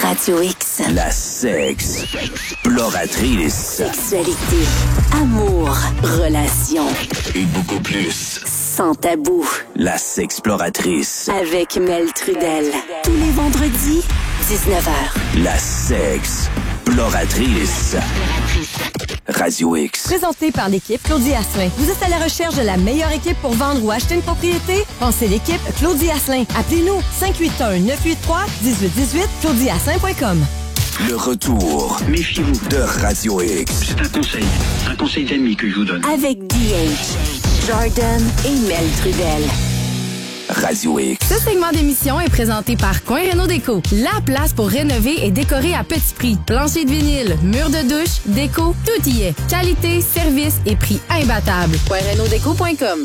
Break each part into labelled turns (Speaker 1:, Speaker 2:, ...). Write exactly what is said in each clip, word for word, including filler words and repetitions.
Speaker 1: Radio X.
Speaker 2: La sex-exploratrice.
Speaker 1: Sexualité, amour, relations.
Speaker 2: Et beaucoup plus.
Speaker 1: Sans tabou.
Speaker 2: La sexploratrice.
Speaker 1: Avec Mel Trudel. Tous les vendredis, dix-neuf heures.
Speaker 2: La sexploratrice. Radio X.
Speaker 3: Présenté par l'équipe Claudie Asselin. Vous êtes à la recherche de la meilleure équipe pour vendre ou acheter une propriété? Pensez l'équipe Claudie Asselin. Appelez-nous cinq huit un neuf huit trois un huit un huit claudie asselin point com.
Speaker 2: Le retour. Méfiez-vous de Radio X.
Speaker 4: C'est un conseil. Un conseil d'ami que je vous donne.
Speaker 1: Avec D H, Jordan et Mel Trudel.
Speaker 2: Radio X.
Speaker 5: Ce segment d'émission est présenté par Coin Réno Déco. La place pour rénover et décorer à petit prix. Plancher de vinyle, murs de douche, déco, tout y est. Qualité, service et prix imbattables. coin réno déco point com.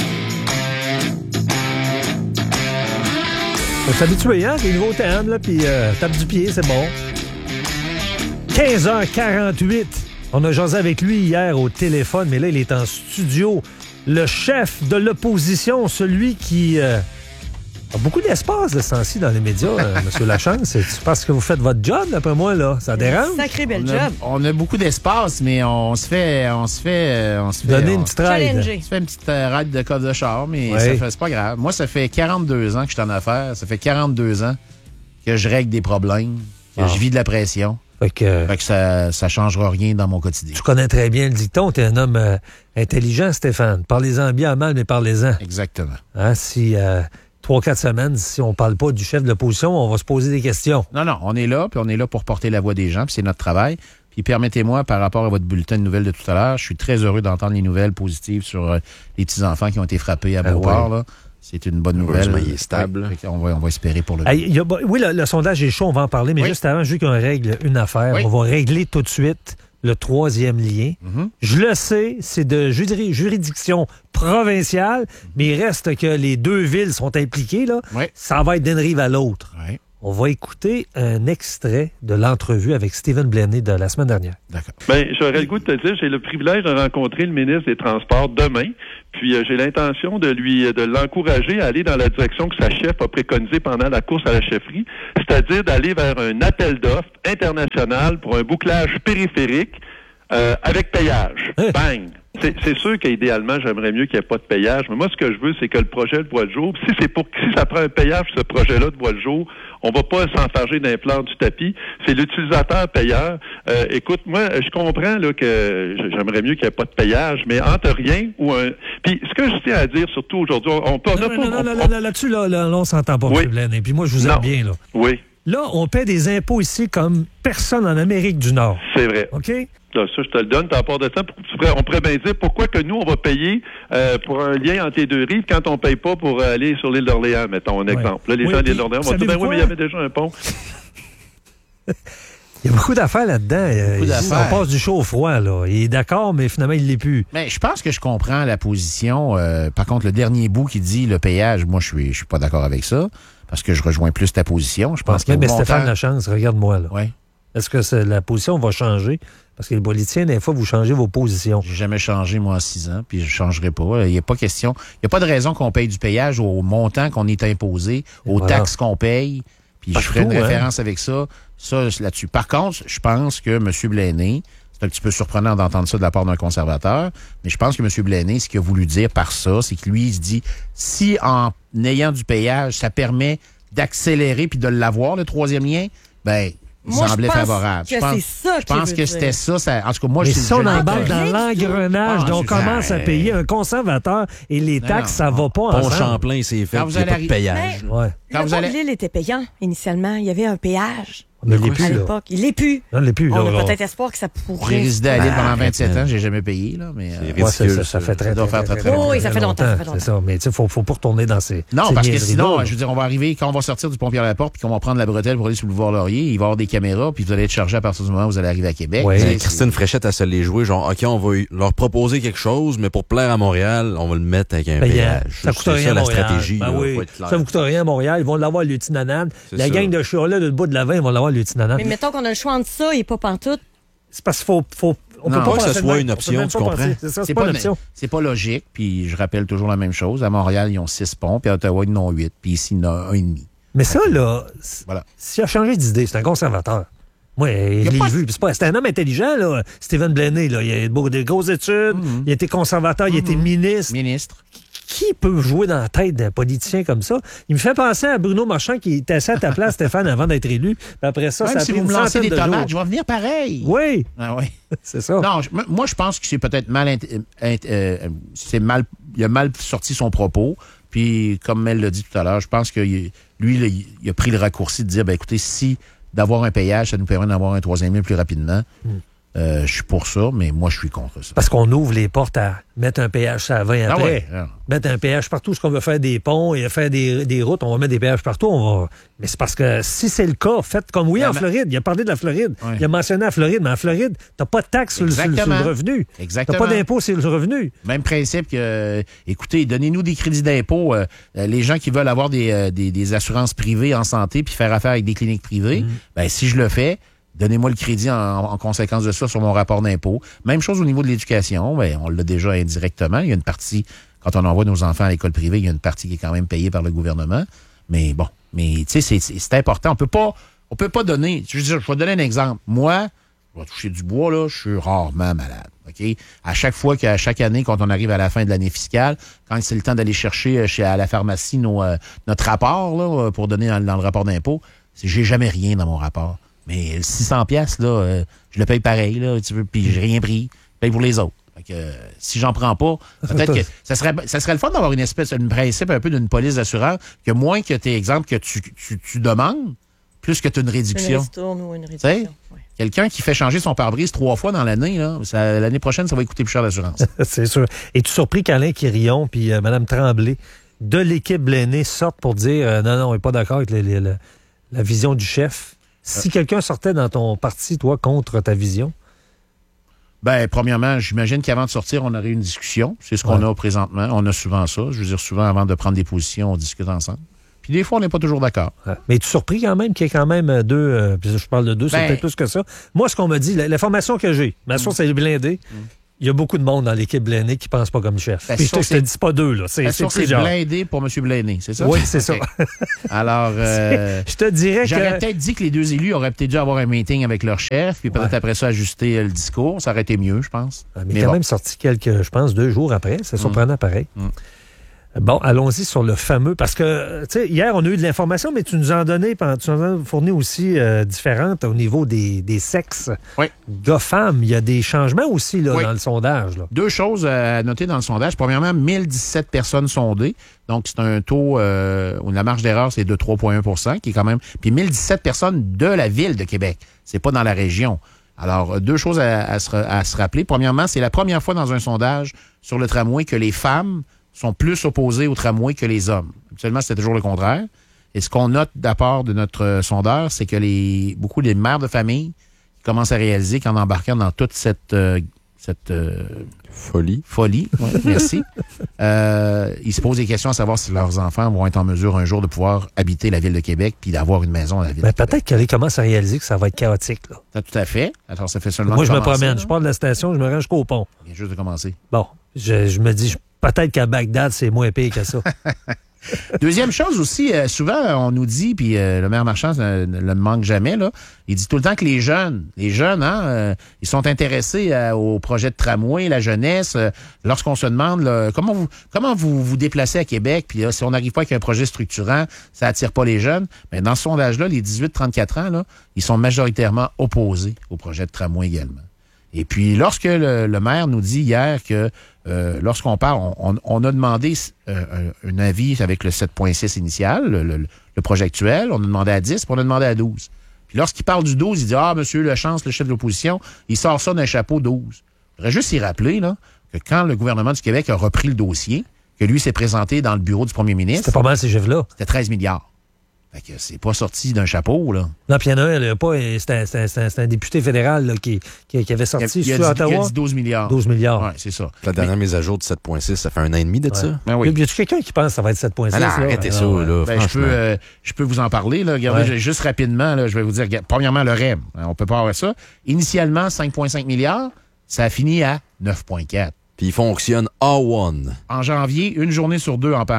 Speaker 6: On s'habitue, hein? C'est les nouveaux thèmes, là, puis euh, tape du pied, c'est bon. quinze heures quarante-huit. On a jasé avec lui hier au téléphone, mais là, il est en studio. Le chef de l'opposition, celui qui euh, a beaucoup d'espace de ce temps-ci dans les médias, euh, M. Lachance. C'est parce que vous faites votre job, d'après moi, là. Ça dérange?
Speaker 7: Sacré bel
Speaker 8: on a,
Speaker 7: job.
Speaker 8: On a beaucoup d'espace, mais on se fait... On se fait... On se fait
Speaker 6: Donner
Speaker 8: on,
Speaker 6: une petite ride.
Speaker 8: On se fait une petite euh, ride de coffre de char, mais
Speaker 6: ouais.
Speaker 8: ça fait, c'est pas grave. Moi, ça fait quarante-deux ans que je suis en affaires. Ça fait quarante-deux ans que je règle des problèmes, que ah. je vis de la pression.
Speaker 6: Fait que,
Speaker 8: fait que ça ne changera rien dans mon quotidien.
Speaker 6: Tu connais très bien le dicton. Tu es un homme euh, intelligent, Stéphane. Parlez-en bien, mal, mais parlez-en.
Speaker 8: Exactement.
Speaker 6: Hein, si euh, trois, quatre semaines, si on parle pas du chef de l'opposition, on va se poser des questions.
Speaker 8: Non, non, on est là, puis on est là pour porter la voix des gens, puis c'est notre travail. Puis permettez-moi, par rapport à votre bulletin de nouvelles de tout à l'heure, je suis très heureux d'entendre les nouvelles positives sur euh, les petits-enfants qui ont été frappés à Beauport, ah, ouais. là. C'est une bonne nouvelle.
Speaker 9: Il est stable.
Speaker 8: Oui, on, va, on va espérer pour le
Speaker 6: hey, y a, oui, le, le sondage est chaud, on va en parler, mais oui. juste avant, je veux qu'on règle une affaire. Oui. On va régler tout de suite le troisième lien. Mm-hmm. Je le sais, c'est de juri- juridiction provinciale, mm-hmm. mais il reste que les deux villes sont impliquées. Là.
Speaker 8: Oui.
Speaker 6: Ça va être d'une rive à l'autre.
Speaker 8: Oui.
Speaker 6: On va écouter un extrait de l'entrevue avec Stephen Blaney de la semaine dernière.
Speaker 8: D'accord.
Speaker 10: Bien, j'aurais le goût de te dire, j'ai le privilège de rencontrer le ministre des Transports demain, puis euh, j'ai l'intention de lui, de l'encourager à aller dans la direction que sa chef a préconisée pendant la course à la chefferie, c'est-à-dire d'aller vers un appel d'offres international pour un bouclage périphérique euh, avec payage. Hein? Bang! C'est, c'est sûr qu'idéalement, j'aimerais mieux qu'il n'y ait pas de payage, mais moi, ce que je veux, c'est que le projet le voit le jour. Si c'est pour, si ça prend un payage, ce projet-là de voit le jour, on va pas s'enfarger d'implantes du tapis. C'est l'utilisateur payeur. Euh, écoute, moi, je comprends là que j'aimerais mieux qu'il n'y ait pas de payage, mais entre rien ou un. Puis, ce que je tiens à dire, surtout aujourd'hui, on peut.
Speaker 6: Non, non, non, non, non, là-dessus, là, là, là, on s'entend pas,
Speaker 10: oui.
Speaker 6: M. Blaney. Puis moi, je vous aime
Speaker 10: non.
Speaker 6: bien, là.
Speaker 10: Oui.
Speaker 6: Là, on paie des impôts ici comme personne en Amérique du Nord.
Speaker 10: C'est vrai.
Speaker 6: OK?
Speaker 10: Là, ça, je te le donne, t'as part de temps. On pourrait bien dire pourquoi que nous, on va payer euh, pour un lien entre les deux rives quand on ne paye pas pour aller sur l'île d'Orléans, mettons un ouais. exemple. Là, les oui, gens de l'île d'Orléans vont dire, ben oui, mais il y avait déjà un pont.
Speaker 6: Il y a beaucoup d'affaires là-dedans. Beaucoup d'affaires. On passe du chaud au froid, là. Il est d'accord, mais finalement, il ne l'est plus.
Speaker 8: Mais je pense que je comprends la position. Euh, par contre, le dernier bout qui dit le payage, moi, je suis, je suis pas d'accord avec ça, parce que je rejoins plus ta position. Je pense que
Speaker 6: mais
Speaker 8: montant...
Speaker 6: Stéphane Lachance, regarde-moi, là.
Speaker 8: Oui.
Speaker 6: Est-ce que c'est, la position va changer? Parce que les politiciens, des fois, vous changez vos positions.
Speaker 8: J'ai jamais changé, moi, en six ans, puis je changerai pas. Il n'y a pas question. Il n'y a pas de raison qu'on paye du payage au montant qu'on est imposé, aux voilà. taxes qu'on paye. Puis Partout, je ferai une hein? référence avec ça, ça là-dessus. Par contre, je pense que M. Blaney, c'est un petit peu surprenant d'entendre ça de la part d'un conservateur, mais je pense que M. Blaney, ce qu'il a voulu dire par ça, c'est que lui, il se dit, si en ayant du payage, ça permet d'accélérer puis de l'avoir, le troisième lien, ben il
Speaker 7: moi,
Speaker 8: semblait
Speaker 7: je pense
Speaker 8: favorable.
Speaker 7: Que
Speaker 8: je pense,
Speaker 7: c'est ça
Speaker 8: je pense que c'était ça, ça. En tout cas, moi,
Speaker 6: mais
Speaker 8: je
Speaker 6: si on embarque dans l'engrenage, ah, donc on commence à payer un conservateur et les taxes, non, non, ça va pas ensemble.
Speaker 9: Pont Champlain, c'est fait. Il n'y a pas de payage.
Speaker 7: Mais, ouais. Quand le vous allez... l'île était payant initialement. Il y y avait un péage.
Speaker 6: On ne l'est plus,
Speaker 7: à l'époque. Il l'est plus.
Speaker 6: On l'est plus.
Speaker 7: On
Speaker 6: là,
Speaker 7: a
Speaker 6: là.
Speaker 7: peut-être espoir que ça pourrait.
Speaker 8: J'ai résidé à Lille pendant vingt-sept ans. J'ai jamais payé, là. Mais
Speaker 6: euh, ouais, ça, ça, ça fait très,
Speaker 8: ça doit
Speaker 6: très,
Speaker 8: faire très,
Speaker 6: très,
Speaker 8: très,
Speaker 7: très, oui, ça fait longtemps. Ça fait longtemps.
Speaker 6: C'est ça. Mais tu sais, faut, faut pas retourner dans ces.
Speaker 8: Non,
Speaker 6: ces
Speaker 8: parce que sinon,
Speaker 6: là.
Speaker 8: je veux dire, on va arriver, quand on va sortir du pont Pierre-Laporte puis qu'on va prendre la bretelle pour aller sur le boulevard Laurier, il va y avoir des caméras puis vous allez être chargé à partir du moment où vous allez arriver à Québec.
Speaker 9: Oui, Christine Fréchette a se les jouer. Genre, OK, on va leur proposer quelque chose, mais pour plaire à Montréal, on va le mettre avec un péage.
Speaker 6: Ça coûte rien à Montréal.
Speaker 9: C'est ça la stratégie.
Speaker 6: Ben oui. Ça ne coûte rien à Montréal. Ils vont l'avoir, le Lutinanade. La gang de Charlotte, le bout de la vingt, ils vont l'avoir, le Lutinanade.
Speaker 7: Mais mettons qu'on a le choix entre ça et pas pantoute.
Speaker 6: C'est parce qu'il faut, faut on
Speaker 9: non,
Speaker 6: peut pas,
Speaker 9: pas que ce soit une option, tu comprends?
Speaker 6: C'est, ça, c'est, c'est pas, pas une option.
Speaker 8: C'est pas logique, puis je rappelle toujours la même chose. À Montréal, ils ont six ponts, puis à Ottawa, ils en ont huit, puis ici, ils en ont un et demi.
Speaker 6: Mais ça, là,
Speaker 8: voilà.
Speaker 6: s'il a changé d'idée, c'est un conservateur. Moi, je l'ai vu. C'est, pas, c'est un homme intelligent, là, Stephen Blaney. Là. Il a beaucoup de grosses études. Mm-hmm. Il a été conservateur, mm-hmm. il a été ministre.
Speaker 8: Ministre.
Speaker 6: Qui peut jouer dans la tête d'un politicien comme ça? Il me fait penser à Bruno Marchand qui était assis à ta place, Stéphane, avant d'être élu. Puis après ça,
Speaker 8: Même
Speaker 6: ça a
Speaker 8: si
Speaker 6: pris
Speaker 8: vous
Speaker 6: une
Speaker 8: me lancez des
Speaker 6: de
Speaker 8: tomates,
Speaker 6: jours.
Speaker 8: je vais venir pareil.
Speaker 6: Oui.
Speaker 8: Ah oui.
Speaker 6: C'est ça.
Speaker 8: Non, je, moi, je pense que c'est peut-être mal... Int- int- euh, c'est mal... Il a mal sorti son propos. Puis, comme elle l'a dit tout à l'heure, je pense que lui, il, il a pris le raccourci de dire, ben écoutez, si d'avoir un payage, ça nous permet d'avoir un troisième lien plus rapidement, mm. euh, je suis pour ça, mais moi, je suis contre ça.
Speaker 6: Parce qu'on ouvre les portes à mettre un péage sur la vingt après.
Speaker 8: Ah ouais, ah.
Speaker 6: Mettre un péage partout, ce qu'on veut faire des ponts et faire des, des routes, on va mettre des péages partout. On va... Mais c'est parce que si c'est le cas, faites comme oui, en ma... Floride. Il a parlé de la Floride. Ouais. Il a mentionné la Floride, mais en Floride, t'as pas de taxe sur le, sur le revenu.
Speaker 8: Exactement.
Speaker 6: T'as pas d'impôt sur le revenu.
Speaker 8: Même principe que, euh, écoutez, donnez-nous des crédits d'impôt. Euh, les gens qui veulent avoir des, euh, des, des assurances privées en santé puis faire affaire avec des cliniques privées, mm. ben si je le fais, donnez-moi le crédit en, en conséquence de ça sur mon rapport d'impôt. Même chose au niveau de l'éducation. Ben, on l'a déjà indirectement. Il y a une partie, quand on envoie nos enfants à l'école privée, il y a une partie qui est quand même payée par le gouvernement. Mais bon, mais tu sais, c'est, c'est, c'est important. On peut pas, on peut pas donner. Je veux dire, je vais donner un exemple. Moi, je vais toucher du bois, là, je suis rarement malade. OK? À chaque fois qu'à chaque année, quand on arrive à la fin de l'année fiscale, quand c'est le temps d'aller chercher chez, à la pharmacie nos, euh, notre rapport là, pour donner dans, dans le rapport d'impôt, c'est, j'ai jamais rien dans mon rapport. Mais six cents piastres, là, euh, je le paye pareil, là, tu veux, puis j'ai rien pris. Je paye pour les autres. Fait que, euh, si j'en prends pas, peut-être que ça serait, ça serait le fun d'avoir une espèce, un principe un peu d'une police d'assurance, que moins que tes exemples que tu, tu, tu demandes, plus que tu as une réduction.
Speaker 7: Une ristourne ou une réduction. Ouais.
Speaker 8: Quelqu'un qui fait changer son pare-brise trois fois dans l'année, là, ça, l'année prochaine, ça va coûter plus cher d'assurance.
Speaker 6: C'est sûr. Es-tu surpris qu'Alain Quirillon puis euh, Mme Tremblay de l'équipe Blaney sortent pour dire euh, non, non, on n'est pas d'accord avec les, les, les, la vision du chef? Si quelqu'un sortait dans ton parti, toi, contre ta vision?
Speaker 8: Ben, premièrement, j'imagine qu'avant de sortir, on aurait une discussion. C'est ce qu'on ouais. a présentement. On a souvent ça. Je veux dire, souvent, avant de prendre des positions, on discute ensemble. Puis des fois, on n'est pas toujours d'accord. Ouais.
Speaker 6: Mais es-tu surpris quand même qu'il y ait quand même deux... Euh, je parle de deux, ben, c'est peut-être plus que ça. Moi, ce qu'on me dit, l'information que j'ai, ma source, elle est blindée. Mm. Il y a beaucoup de monde dans l'équipe Blaney qui ne pense pas comme le chef. Puis je te, je te dis pas deux, là. C'est,
Speaker 8: la
Speaker 6: c'est
Speaker 8: source est blindée pour M. Blaney, c'est ça?
Speaker 6: Oui, c'est okay.
Speaker 8: ça. Alors, euh,
Speaker 6: je te dirais
Speaker 8: j'aurais
Speaker 6: que...
Speaker 8: J'aurais peut-être dit que les deux élus auraient peut-être dû avoir un meeting avec leur chef, puis peut-être ouais. après ça ajuster le discours. Ça aurait été mieux, je pense.
Speaker 6: Ah, mais, mais quand bon. même sorti quelques, je pense, deux jours après. C'est surprenant mm. pareil. Mm. Bon, allons-y sur le fameux, parce que, tu sais, hier, on a eu de l'information, mais tu nous en donnais, tu nous en as fourni aussi euh, différentes au niveau des, des sexes.
Speaker 8: Oui.
Speaker 6: Gars-femmes, il y a des changements aussi là, oui. dans le sondage. Là.
Speaker 8: Deux choses à noter dans le sondage. Premièrement, mille dix-sept personnes sondées. Donc, c'est un taux euh, où la marge d'erreur, c'est de trois virgule un pour cent, qui est quand même... Puis mille dix-sept personnes de la ville de Québec. C'est pas dans la région. Alors, deux choses à, à, se, à se rappeler. Premièrement, c'est la première fois dans un sondage sur le tramway que les femmes sont plus opposés au tramway que les hommes. Habituellement, c'était toujours le contraire. Et ce qu'on note d'apport de notre euh, sondeur, c'est que les beaucoup des mères de famille commencent à réaliser qu'en embarquant dans toute cette, euh, cette euh,
Speaker 9: folie,
Speaker 8: folie, ouais, merci, euh, ils se posent des questions à savoir si leurs enfants vont être en mesure un jour de pouvoir habiter la ville de Québec puis d'avoir une maison dans la ville
Speaker 6: ben,
Speaker 8: de Québec.
Speaker 6: Peut-être qu'ils commencent à réaliser que ça va être chaotique. Là.
Speaker 8: Ça, tout à fait. Alors, ça fait seulement
Speaker 6: Moi, je me
Speaker 8: commencer,
Speaker 6: promène.
Speaker 8: là.
Speaker 6: Je pars de la station, je me rends jusqu'au pont.
Speaker 8: Il vient juste de commencer.
Speaker 6: Bon, je, je me dis... Je... Peut-être qu'à Bagdad, c'est moins pire que ça.
Speaker 8: Deuxième chose aussi, euh, souvent, on nous dit, puis euh, le maire Marchand ne le manque jamais, là, il dit tout le temps que les jeunes, les jeunes, hein, euh, ils sont intéressés euh, au projet de tramway, la jeunesse. Euh, lorsqu'on se demande là, comment vous comment vous vous déplacez à Québec, puis là, si on n'arrive pas avec un projet structurant, ça attire pas les jeunes. Mais dans ce sondage-là, les dix-huit trente-quatre ans, là, ils sont majoritairement opposés au projet de tramway également. Et puis, lorsque le, le maire nous dit hier que euh, lorsqu'on parle, on, on, on a demandé euh, un, un avis avec le sept virgule six initial, le, le, le projet actuel, on a demandé à dix, puis on a demandé à douze. Puis lorsqu'il parle du douze, il dit « Ah, monsieur Lechance, le chef de l'opposition, il sort ça d'un chapeau douze. » Je voudrais juste y rappeler là, que quand le gouvernement du Québec a repris le dossier, que lui s'est présenté dans le bureau du premier ministre...
Speaker 6: C'était pas mal ces chiffres-là.
Speaker 8: C'était treize milliards. Fait que c'est pas sorti d'un chapeau, là.
Speaker 6: Non, puis il y en a un, là, pas, c'était, c'était, c'était un député fédéral là, qui, qui, qui avait sorti
Speaker 8: il a, il a
Speaker 6: sur
Speaker 8: dit,
Speaker 6: Ottawa.
Speaker 8: Il a dit douze milliards.
Speaker 6: douze milliards.
Speaker 8: Oui, c'est ça.
Speaker 9: La dernière Mais... mise à jour de sept virgule six, ça fait un an et demi de ouais. ça?
Speaker 8: Ben oui.
Speaker 6: Y a-tu quelqu'un qui pense que ça va être sept virgule six?
Speaker 9: Ah non, arrêtez ça,
Speaker 6: non,
Speaker 9: là,
Speaker 8: ben, je, peux, euh, je peux vous en parler, là. Regardez, ouais. juste rapidement, là, je vais vous dire, premièrement, le R E M. On peut pas avoir ça. Initialement, cinq virgule cinq milliards, ça a fini à neuf virgule quatre.
Speaker 9: Puis il fonctionne A un.
Speaker 8: En janvier, une journée sur deux en panne.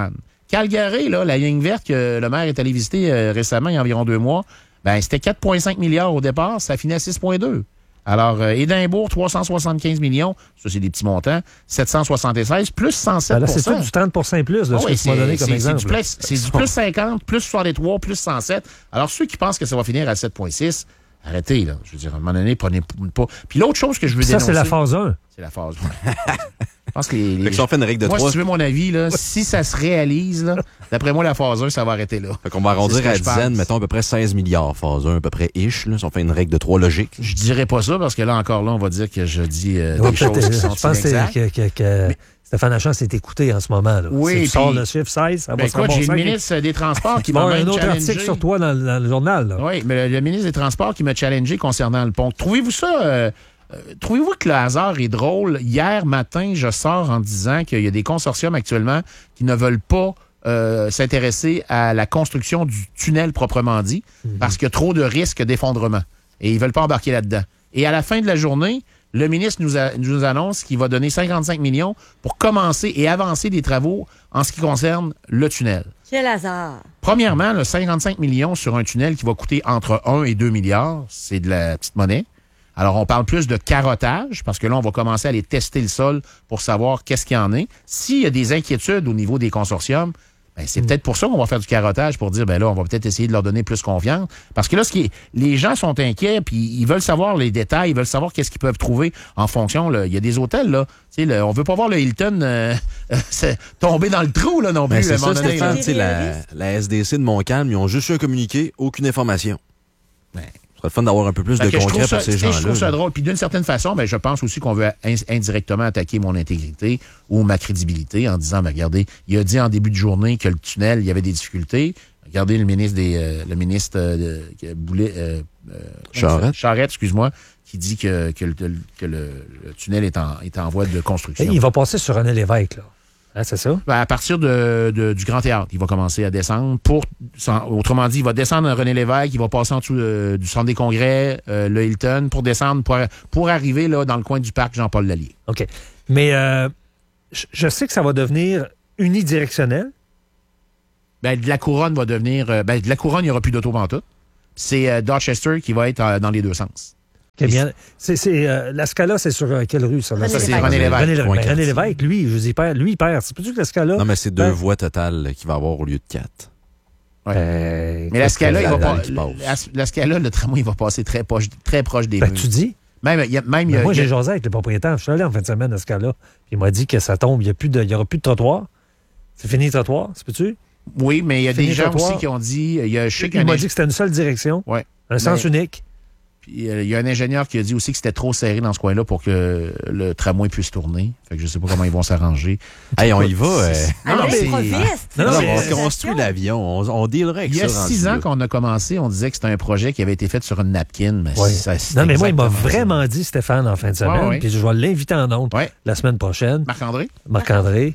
Speaker 8: Calgary, là, la ligne verte que le maire est allé visiter euh, récemment, il y a environ deux mois, ben c'était quatre virgule cinq milliards au départ, ça finit à six virgule deux. Alors, euh, Édimbourg, trois cent soixante-quinze millions, ça c'est des petits montants, sept cent soixante-seize, plus cent sept.
Speaker 6: Ben là, c'est tout du trente pour cent plus, là,
Speaker 8: oh,
Speaker 6: ce
Speaker 8: oui,
Speaker 6: que tu m'as donné comme
Speaker 8: c'est,
Speaker 6: exemple.
Speaker 8: C'est du, plus, c'est du plus cinquante, plus soixante-trois, plus cent sept. Alors, ceux qui pensent que ça va finir à sept virgule six, arrêtez, là. Je veux dire, à un moment donné, prenez pas. Puis l'autre chose que je veux
Speaker 6: ça,
Speaker 8: dénoncer...
Speaker 6: Ça, c'est la phase un.
Speaker 8: C'est la phase un. Je pense que les, les...
Speaker 9: Fait que si on fait une règle de
Speaker 8: moi,
Speaker 9: trois...
Speaker 8: si tu veux mon avis, là, si ça se réalise, là, d'après moi, la phase un, ça va arrêter là.
Speaker 9: Fait qu'on va arrondir à dizaine, mettons à peu près seize milliards, phase un, à peu près ish, là, si on fait une règle de trois logique.
Speaker 8: Je dirais pas ça, parce que là, encore là, on va dire que je dis euh, des choses qui sont
Speaker 6: je pense que, que, que Mais... Stéphane Lachance s'est écouté en ce moment. Là.
Speaker 8: Oui,
Speaker 6: si tu
Speaker 8: puis...
Speaker 6: sors le chiffre seize, ça
Speaker 8: ben
Speaker 6: va se
Speaker 8: écoute, j'ai le ministre des Transports qui m'a
Speaker 6: même
Speaker 8: un
Speaker 6: autre
Speaker 8: challengé.
Speaker 6: article sur toi dans, dans le journal. Là.
Speaker 8: Oui, mais le, le ministre des Transports qui m'a challengé concernant le pont. Trouvez-vous ça... Euh, Euh, trouvez-vous que le hasard est drôle? Hier matin, je sors en disant qu'il y a des consortiums actuellement qui ne veulent pas euh, s'intéresser à la construction du tunnel proprement dit mm-hmm. parce qu'il y a trop de risques d'effondrement. Et ils ne veulent pas embarquer là-dedans. Et à la fin de la journée, le ministre nous, a, nous annonce qu'il va donner cinquante-cinq millions pour commencer et avancer des travaux en ce qui concerne le tunnel.
Speaker 7: Quel hasard!
Speaker 8: Premièrement, le cinquante-cinq millions sur un tunnel qui va coûter entre un et deux milliards, c'est de la petite monnaie. Alors, on parle plus de carottage, parce que là, on va commencer à aller tester le sol pour savoir qu'est-ce qu'il y en est. S'il y a des inquiétudes au niveau des consortiums, ben, c'est mmh. peut-être pour ça qu'on va faire du carottage, pour dire, ben là, on va peut-être essayer de leur donner plus confiance. Parce que là, ce qui est, les gens sont inquiets, puis ils veulent savoir les détails, ils veulent savoir qu'est-ce qu'ils peuvent trouver en fonction. Là. Il y a des hôtels, là. Tu sais, le, on veut pas voir le Hilton euh, euh, tomber dans le trou, là, non plus.
Speaker 9: Ben, c'est ça,
Speaker 8: donné,
Speaker 9: Stéphane, tu sais, la, la S D C de Montcalm, ils ont juste eu un communiqué, aucune information. Ben. Ce serait le fun d'avoir un peu plus
Speaker 8: fait
Speaker 9: de concret
Speaker 8: ça,
Speaker 9: pour ces gens-là.
Speaker 8: Je trouve ça drôle. Puis d'une certaine façon, ben, je pense aussi qu'on veut in- indirectement attaquer mon intégrité ou ma crédibilité en disant, ben, regardez, il a dit en début de journée que le tunnel, il y avait des difficultés. Regardez le ministre des euh, le ministre euh, de, Boulet, euh,
Speaker 9: Charette.
Speaker 8: Charette, excuse-moi, qui dit que, que, le, que le, le tunnel est en, est en voie de construction.
Speaker 6: Et il va passer sur René Lévesque, là. Hein, c'est ça?
Speaker 8: Ben, à partir de, de, du Grand Théâtre, il va commencer à descendre. Pour, sans, autrement dit, il va descendre à René Lévesque, il va passer en dessous euh, du Centre des Congrès, euh, le Hilton, pour descendre, pour, pour arriver là, dans le coin du parc Jean-Paul Lallier.
Speaker 6: OK. Mais euh, je, je sais que ça va devenir unidirectionnel.
Speaker 8: Ben, de la couronne va devenir... Euh, ben, de la couronne, il n'y aura plus d'auto-pantoute. C'est euh, Dorchester qui va être euh, dans les deux sens.
Speaker 6: Okay, bien. C'est, c'est, euh, la Scala, c'est sur euh, quelle rue, ça?
Speaker 8: René
Speaker 6: ça
Speaker 8: c'est René Lévesque.
Speaker 6: René Lévesque, René Lévesque, lui, je dis, perd, lui, il perd. C'est pas-tu que la Scala?
Speaker 9: Non, mais c'est deux
Speaker 6: ben,
Speaker 9: voies totales qu'il va avoir au lieu de quatre.
Speaker 8: Ouais.
Speaker 6: Euh,
Speaker 8: mais la Scala, il va pas,
Speaker 9: qui passe.
Speaker 8: la, la Scala, le tramway, il va passer très proche, très proche des
Speaker 6: ben,
Speaker 8: murs.
Speaker 6: tu dis?
Speaker 8: Même, y a, même, y a,
Speaker 6: moi,
Speaker 8: y a...
Speaker 6: j'ai jasé avec le propriétaire. Je suis allé en fin de semaine à Scala. Il m'a dit que ça tombe, il n'y aura plus de trottoir. C'est fini le trottoir, c'est peux-tu?
Speaker 8: Oui, mais il y a
Speaker 6: fini
Speaker 8: des gens
Speaker 6: trottoir.
Speaker 8: aussi qui ont dit... Y a, je sais
Speaker 6: il m'a dit que c'était une seule direction.
Speaker 8: Ouais.
Speaker 6: Un sens mais... unique.
Speaker 8: Il euh, y a un ingénieur qui a dit aussi que c'était trop serré dans ce coin-là pour que le tramway puisse tourner. Fait que je sais pas comment ils vont s'arranger.
Speaker 9: Hey, on y va. Euh...
Speaker 7: Non, non, mais...
Speaker 9: non, non, mais on construit l'avion. On, on dealerait avec ça.
Speaker 8: Il y a six ans qu'on a commencé, on disait que c'était un projet qui avait été fait sur une napkin. Mais
Speaker 6: ouais.
Speaker 8: ça,
Speaker 6: non, mais moi, il m'a vraiment dit, Stéphane, en fin de semaine,
Speaker 8: ouais, ouais.
Speaker 6: puis je vais l'inviter en ondes
Speaker 8: ouais.
Speaker 6: la semaine prochaine.
Speaker 8: Marc-André?
Speaker 6: Marc-André.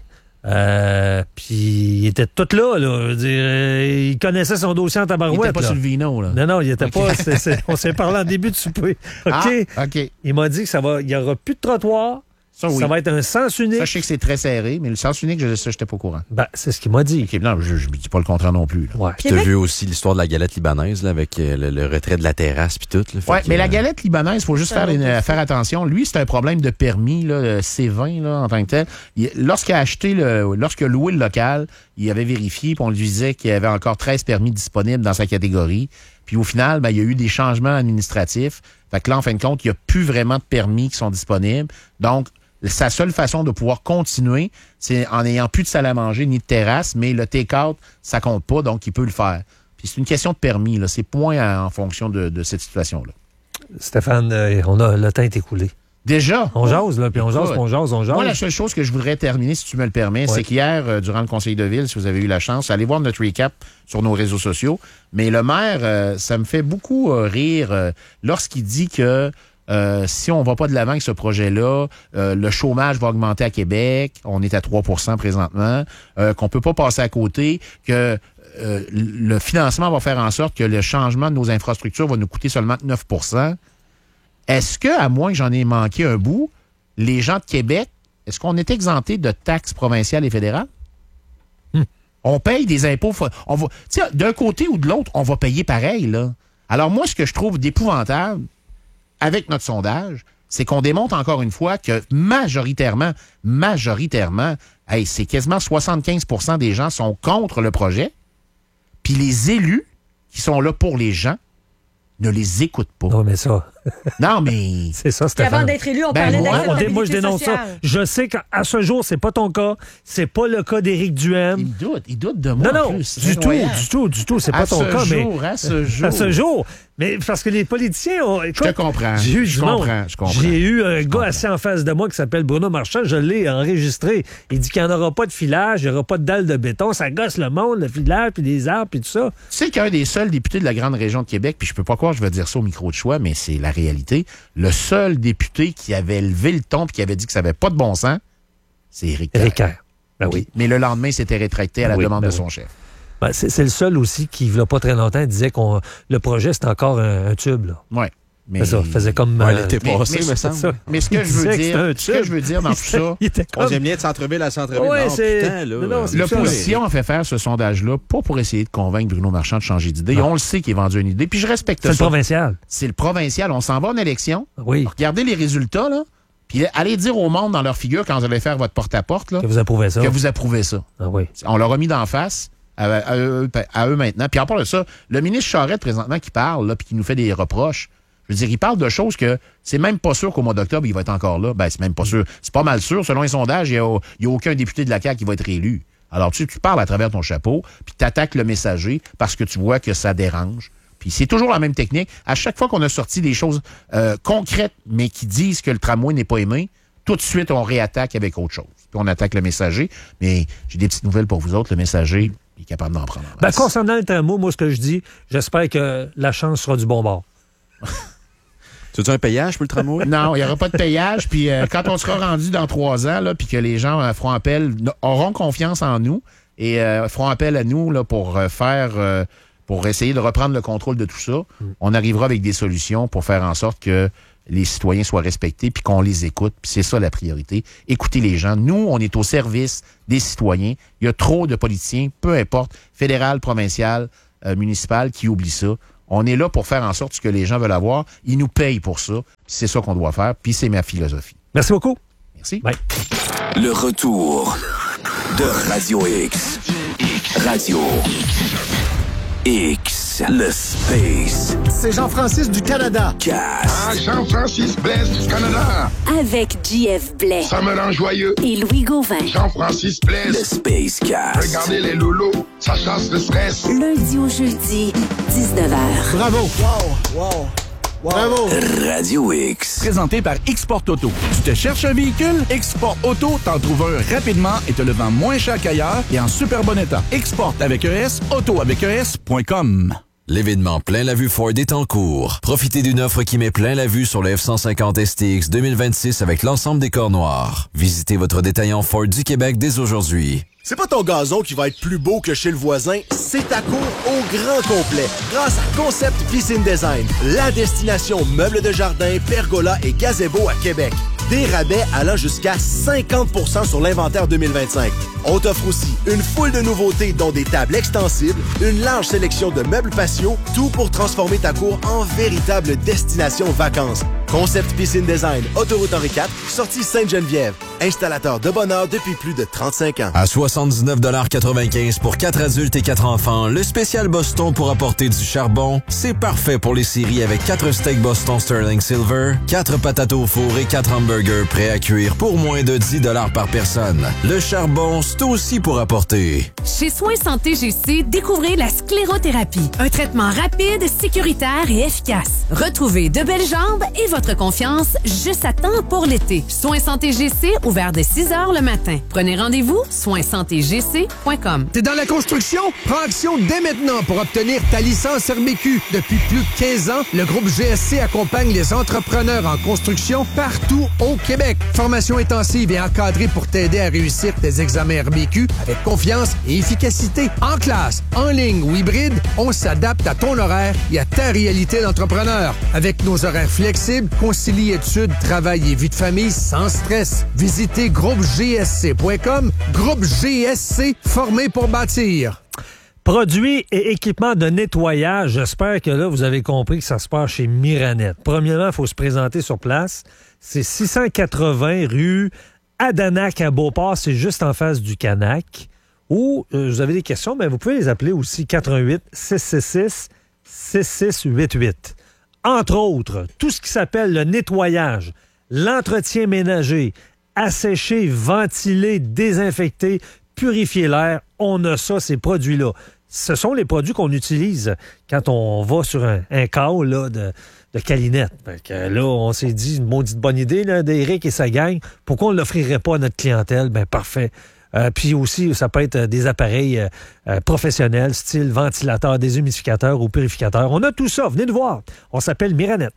Speaker 6: Euh, puis il était tout là, là. Je veux dire, euh, il connaissait son dossier en tabarouette.
Speaker 8: Il était pas
Speaker 6: là.
Speaker 8: sur le vino, là.
Speaker 6: Non, non, il était
Speaker 8: okay.
Speaker 6: pas. C'est, c'est, on s'est parlé en début de souper. OK?
Speaker 8: Ah, OK.
Speaker 6: Il m'a dit que ça va, il n'y aura plus de trottoir.
Speaker 8: Ça, oui.
Speaker 6: Ça va être un sens unique.
Speaker 8: Ça, je sais que c'est très serré, mais le sens unique, je, ça, j'étais pas au courant.
Speaker 6: Ben, c'est ce qu'il m'a dit.
Speaker 8: Okay, non, je ne dis pas le contraire non plus.
Speaker 6: Ouais.
Speaker 9: Puis tu as vu aussi l'histoire de la galette libanaise, là, avec euh, le, le retrait de la terrasse puis tout.
Speaker 8: Oui, mais euh... la galette libanaise, il faut juste faire, une, faire attention. Lui, c'est un problème de permis, là, C vingt, là, en tant que tel. Il, lorsqu'il a acheté, le, lorsqu'il a loué le local, il avait vérifié, puis on lui disait qu'il y avait encore treize permis disponibles dans sa catégorie. Puis au final, ben, il y a eu des changements administratifs. Fait que là, en fin de compte, il n'y a plus vraiment de permis qui sont disponibles. Donc, sa seule façon de pouvoir continuer, c'est en n'ayant plus de salle à manger ni de terrasse, mais le take-out, ça compte pas, donc il peut le faire. Puis c'est une question de permis, là. C'est point à, en fonction de, de cette situation-là.
Speaker 6: Stéphane, euh, on a, le temps est écoulé.
Speaker 8: Déjà?
Speaker 6: On jase, là, puis on jase, on jase, on jase.
Speaker 8: Moi, la seule chose que je voudrais terminer, si tu me le permets, ouais. c'est qu'hier, euh, durant le conseil de ville, si vous avez eu la chance, allez voir notre recap sur nos réseaux sociaux. Mais le maire, euh, ça me fait beaucoup euh, rire euh, lorsqu'il dit que Euh, si on ne va pas de l'avant avec ce projet-là, euh, le chômage va augmenter à Québec, on est à trois pour cent présentement, euh, qu'on peut pas passer à côté, que euh, le financement va faire en sorte que le changement de nos infrastructures va nous coûter seulement neuf pour cent. Est-ce que, à moins que j'en ai manqué un bout, les gens de Québec, est-ce qu'on est exempté de taxes provinciales et fédérales?
Speaker 6: Hum.
Speaker 8: On paye des impôts. On va, tu sais, d'un côté ou de l'autre, on va payer pareil, là. Alors, moi, ce que je trouve d'épouvantable avec notre sondage, c'est qu'on démontre encore une fois que majoritairement, majoritairement, hey, c'est quasiment soixante-quinze pour cent des gens sont contre le projet. Puis les élus qui sont là pour les gens ne les écoutent pas.
Speaker 6: Non, mais ça...
Speaker 8: Non, mais...
Speaker 6: C'est ça, Stéphane.
Speaker 7: Avant d'être élu, on
Speaker 8: Ben,
Speaker 7: parlait
Speaker 8: moi,
Speaker 7: d'acceptabilité
Speaker 6: Moi, je dénonce
Speaker 7: sociale.
Speaker 6: ça. Je sais qu'à ce jour, c'est pas ton cas. C'est pas le cas d'Éric Duhaime.
Speaker 8: Il doute. Il doute de moi,
Speaker 6: Non,
Speaker 8: en
Speaker 6: non,
Speaker 8: plus.
Speaker 6: du tout, du tout, du tout. C'est pas
Speaker 8: À
Speaker 6: ton
Speaker 8: ce
Speaker 6: cas, mais...
Speaker 8: jour, à ce jour.
Speaker 6: À ce jour. Mais parce que les politiciens ont... Écoute,
Speaker 8: Je te comprends.
Speaker 6: J'ai eu
Speaker 8: Je
Speaker 6: du monde.
Speaker 8: comprends, je comprends.
Speaker 6: J'ai eu un
Speaker 8: Je
Speaker 6: gars
Speaker 8: comprends.
Speaker 6: assis en face de moi qui s'appelle Bruno Marchand. Je l'ai enregistré. Il dit qu'il n'y en aura pas de filage, il n'y aura pas de dalle de béton. Ça gosse le monde, le filage, puis des arbres, puis tout ça.
Speaker 8: Tu sais qu'un des seuls députés de la grande région de Québec, puis je peux pas croire que je vais dire ça au micro de choix, mais c'est la réalité, le seul député qui avait levé le ton et qui avait dit que ça n'avait pas de bon sens, c'est Éric Kerr.
Speaker 6: Éric Kerr. Ben oui.
Speaker 8: Mais le lendemain, il s'était rétracté à la
Speaker 6: Oui,
Speaker 8: demande
Speaker 6: ben
Speaker 8: de
Speaker 6: oui.
Speaker 8: son chef.
Speaker 6: Ben, c'est, c'est le seul aussi qui, il n'y a pas très longtemps, disait que le projet, c'était encore un, un tube. Là.
Speaker 8: Oui. Mais...
Speaker 6: C'est ça, faisait comme...
Speaker 9: Ouais,
Speaker 6: euh,
Speaker 9: l'été
Speaker 8: mais-
Speaker 9: passé,
Speaker 8: mais
Speaker 9: me
Speaker 8: c'est
Speaker 9: semble.
Speaker 6: ça.
Speaker 8: Mais ce que
Speaker 6: Il
Speaker 8: je veux
Speaker 6: disait que
Speaker 8: dire,
Speaker 6: c'était un
Speaker 8: ce que
Speaker 6: tube.
Speaker 8: je veux dire dans tout ça,
Speaker 6: Il était comme...
Speaker 9: On aime bien de centre-ville à centre-ville.
Speaker 6: Ouais,
Speaker 9: non,
Speaker 6: c'est-
Speaker 9: putain, là.
Speaker 6: non, non, c'est-
Speaker 8: l'opposition a fait faire ce sondage-là pas pour essayer de convaincre Bruno Marchand de changer d'idée.
Speaker 6: Non.
Speaker 8: On le sait qu'il est vendu une idée, puis je respecte
Speaker 6: C'est le
Speaker 8: ça.
Speaker 6: provincial.
Speaker 8: C'est le provincial. On s'en va en élection.
Speaker 6: Oui,
Speaker 8: Regardez les résultats, là. Puis allez dire au monde dans leur figure, quand vous allez faire votre porte-à-porte, là,
Speaker 6: que vous approuvez ça.
Speaker 8: que vous approuvez ça.
Speaker 6: Ah oui.
Speaker 8: On leur a mis d'en face à, à eux, à eux maintenant. Puis en part de ça, le ministre Charette, présentement, qui parle, là, puis qui nous fait des reproches, je veux dire, il parle de choses que c'est même pas sûr qu'au mois d'octobre, il va être encore là. Ben, c'est même pas sûr. C'est pas mal sûr. Selon les sondages, il n'y a, a aucun député de la C A Q qui va être réélu. Alors, tu sais, tu parles à travers ton chapeau, puis tu attaques le messager parce que tu vois que ça dérange. Puis c'est toujours la même technique. À chaque fois qu'on a sorti des choses euh, concrètes, mais qui disent que le tramway n'est pas aimé, tout de suite, on réattaque avec autre chose. Puis on attaque le messager. Mais j'ai des petites nouvelles pour vous autres. Le messager est capable d'en prendre en
Speaker 6: Ben,
Speaker 8: masse.
Speaker 6: concernant le tramway, moi, ce que je dis, j'espère que la chance sera du bon bord.
Speaker 9: Tu as un payage pour le tramway?
Speaker 8: Non, il n'y aura pas de payage. Puis euh, quand on sera rendu dans trois ans, là, puis que les gens euh, feront appel, auront confiance en nous et euh, feront appel à nous là, pour euh, faire, euh, pour essayer de reprendre le contrôle de tout ça, mm. on arrivera avec des solutions pour faire en sorte que les citoyens soient respectés puis qu'on les écoute. Puis c'est ça la priorité. Écoutez les gens. Nous, on est au service des citoyens. Il y a trop de politiciens, peu importe, fédéral, provincial, euh, municipal, qui oublient ça. On est là pour faire en sorte que les gens veulent avoir. Ils nous payent pour ça. C'est ça qu'on doit faire. Puis c'est ma philosophie.
Speaker 6: Merci beaucoup.
Speaker 8: Merci.
Speaker 6: Bye.
Speaker 2: Le retour de Radio X. Radio X. Le Space.
Speaker 11: C'est Jean-Francis du Canada.
Speaker 2: Cast.
Speaker 12: Ah, Jean-Francis Blaise du Canada.
Speaker 1: Avec J F Blais.
Speaker 12: Ça me rend joyeux.
Speaker 1: Et Louis Gauvin.
Speaker 12: Jean-Francis
Speaker 2: Le
Speaker 12: Blaise.
Speaker 2: Space Cast.
Speaker 12: Regardez les lolos, ça chasse le stress.
Speaker 1: Lundi au jeudi, dix-neuf heures.
Speaker 11: Bravo. Wow, wow. Bravo.
Speaker 2: Radio X.
Speaker 13: Présenté par Export Auto. Tu te cherches un véhicule? Export Auto t'en trouve un rapidement et te le vend moins cher qu'ailleurs et en super bon état. Export avec un S, auto avec un S point com.
Speaker 14: L'événement Plein la vue Ford est en cours. Profitez d'une offre qui met plein la vue sur le F cent cinquante S T X deux mille vingt-six avec l'ensemble des corps noirs. Visitez votre détaillant Ford du Québec dès aujourd'hui.
Speaker 11: C'est pas ton gazon qui va être plus beau que chez le voisin, c'est ta cour au grand complet. Grâce à Concept Piscine Design, la destination meubles de jardin, pergola et gazebo à Québec. Des rabais allant jusqu'à cinquante pour cent sur l'inventaire deux mille vingt-cinq. On t'offre aussi une foule de nouveautés dont des tables extensibles, une large sélection de meubles patio, tout pour transformer ta cour en véritable destination vacances. Concept Piscine Design, Autoroute Henri quatre, sortie Sainte-Geneviève. Installateur de bonheur depuis plus de trente-cinq ans.
Speaker 14: À soixante-dix-neuf quatre-vingt-quinze pour quatre adultes et quatre enfants, le spécial Boston pour apporter du charbon, c'est parfait pour les séries avec quatre steaks Boston Sterling Silver, quatre patates au four et quatre hamburgers prêts à cuire pour moins de dix par personne. Le charbon, c'est aussi pour apporter.
Speaker 5: Chez Soins Santé G C, découvrez la sclérothérapie. Un traitement rapide, sécuritaire et efficace. Retrouvez de belles jambes et votre confiance juste à temps pour l'été. Soins Santé G C, ouvert dès six heures le matin. Prenez rendez-vous, soins santé g c point com.
Speaker 15: T'es dans la construction? Prends action dès maintenant pour obtenir ta licence R B Q. Depuis plus de quinze ans, le groupe G S C accompagne les entrepreneurs en construction partout au Québec. Formation intensive et encadrée pour t'aider à réussir tes examens R B Q avec confiance et efficacité. En classe, en ligne ou hybride, on s'adapte à ton horaire et à ta réalité d'entrepreneur. Avec nos horaires flexibles, système concilie études, travail et vie de famille sans stress. Visitez groupe G S C point com. Groupe G S C, formé pour bâtir.
Speaker 6: Produits et équipements de nettoyage. J'espère que là, vous avez compris que ça se passe chez Miranette. Premièrement, il faut se présenter sur place. C'est six cent quatre-vingts rue Adanac à Beauport. C'est juste en face du Canac. Ou, euh, vous avez des questions, mais vous pouvez les appeler aussi quatre un huit, six six six, six six huit huit. Entre autres, tout ce qui s'appelle le nettoyage, l'entretien ménager, assécher, ventiler, désinfecter, purifier l'air, on a ça, ces produits-là. Ce sont les produits qu'on utilise quand on va sur un, un call là, de, de Calinette. Fait que là, on s'est dit, une maudite bonne idée là, d'Éric et sa gang. Pourquoi on ne l'offrirait pas à notre clientèle? Ben parfait. Euh, puis aussi, ça peut être des appareils euh, euh, professionnels, style ventilateur, déshumidificateur ou purificateur. On a tout ça. Venez nous voir. On s'appelle Miranette.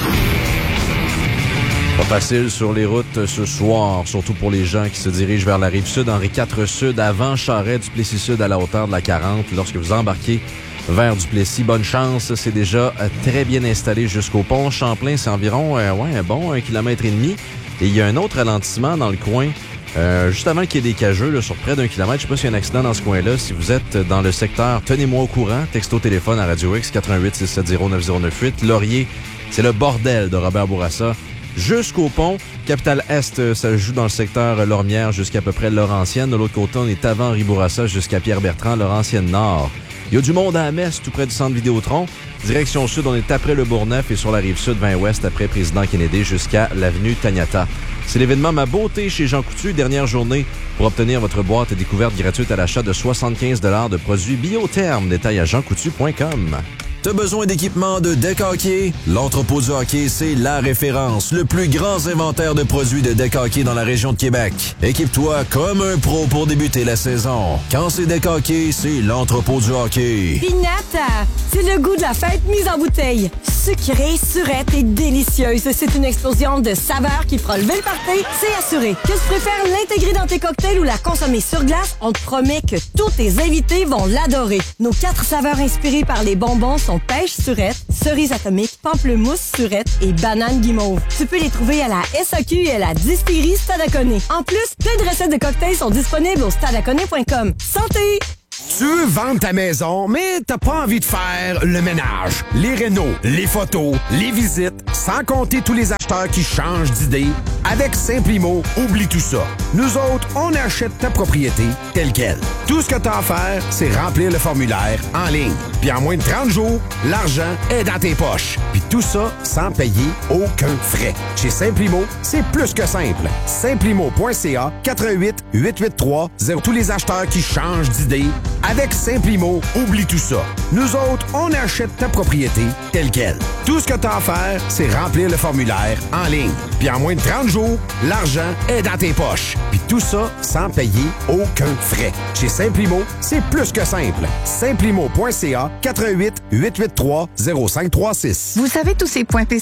Speaker 9: Pas facile sur les routes ce soir, surtout pour les gens qui se dirigent vers la Rive-Sud, Henri quatre Sud, avant Charest, Duplessis Sud à la hauteur de la quarante. Lorsque vous embarquez vers Duplessis, bonne chance, c'est déjà très bien installé jusqu'au pont Champlain. C'est environ euh, ouais, un bon un kilomètre et demi. Et il y a un autre ralentissement dans le coin, euh, juste avant qu'il y ait des cageux, là, sur près d'un kilomètre. Je sais pas s'il y a un accident dans ce coin-là. Si vous êtes dans le secteur, tenez-moi au courant. Texto téléphone à Radio X, quatre un huit, six sept zéro, neuf zéro neuf huit. Laurier, c'est le bordel de Robert Bourassa. Jusqu'au pont. Capitale-Est, ça joue dans le secteur Lormière jusqu'à peu près Laurentienne. De l'autre côté, on est avant Ribourassa jusqu'à Pierre-Bertrand, Laurentienne-Nord. Il y a du monde à la messe, tout près du centre Vidéotron. Direction sud, on est après le Bourgneuf et sur la rive sud, vingt ouest, après Président Kennedy jusqu'à l'avenue Taniata. C'est l'événement Ma Beauté chez Jean Coutu, dernière journée pour obtenir votre boîte découverte gratuite à l'achat de soixante-quinze dollars de produits Biotherm. Détail à jean coutu point com.
Speaker 14: T'as besoin d'équipement de deck hockey? L'entrepôt du hockey, c'est la référence. Le plus grand inventaire de produits de deck hockey dans la région de Québec. Équipe-toi comme un pro pour débuter la saison. Quand c'est deck hockey, c'est l'entrepôt du hockey.
Speaker 3: Pignata, c'est le goût de la fête mise en bouteille. Sucrée, surette et délicieuse. C'est une explosion de saveurs qui fera lever le party, c'est assuré. Que tu préfères l'intégrer dans tes cocktails ou la consommer sur glace, on te promet que tous tes invités vont l'adorer. Nos quatre saveurs inspirées par les bonbons sont pêche surette, cerise atomique, pamplemousse surette et banane guimauve. Tu peux les trouver à la S A Q et à la distillerie Stadaconé. En plus, plein de recettes de cocktails sont disponibles au stadaconé point com. Santé!
Speaker 16: Tu veux vendre ta maison, mais t'as pas envie de faire le ménage, les rénaux, les photos, les visites, sans compter tous les acheteurs qui changent d'idée. Avec Simplimo, oublie tout ça. Nous autres, on achète ta propriété telle quelle. Tout ce que t'as à faire, c'est remplir le formulaire en ligne. Puis en moins de trente jours, l'argent est dans tes poches. Puis tout ça sans payer aucun frais. Chez Simplimo, c'est plus que simple. Simplimo point C A, quatre un huit, huit huit trois, zéro. Tous les acheteurs qui changent d'idée. Avec Simplimo, oublie tout ça. Nous autres, on achète ta propriété telle quelle. Tout ce que t'as à faire, c'est remplir le formulaire en ligne. Puis en moins de trente jours, l'argent est dans tes poches. Puis tout ça sans payer aucun frais. Chez Simplimo, c'est plus que simple. Simplimo point C A, quatre un huit, huit huit trois, zéro cinq trois six.
Speaker 17: Vous savez tous ces points P